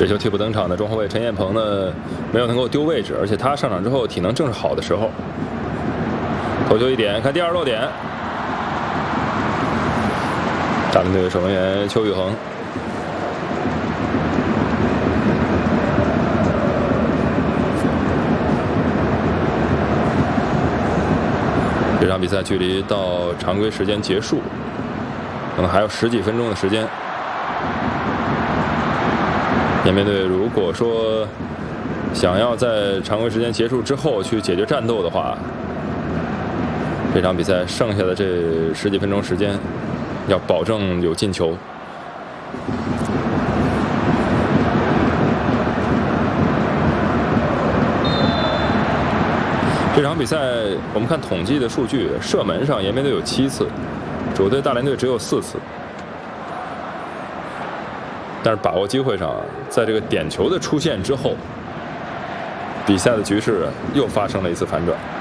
这球替补登场的中后卫陈彦鹏呢，没有能够丢位置，而且他上场之后体能正是好的时候。头球一点，看第二落点，大连队守门员邱宇恒。这场比赛距离到常规时间结束，可能还有10几分钟的时间。延边队如果说想要在常规时间结束之后去解决战斗的话，这场比赛剩下的这10几分钟时间，要保证有进球。这场比赛我们看统计的数据，射门上延边队有7次，主队大连队只有4次。但是把握机会上，在这个点球的出现之后，比赛的局势又发生了一次反转。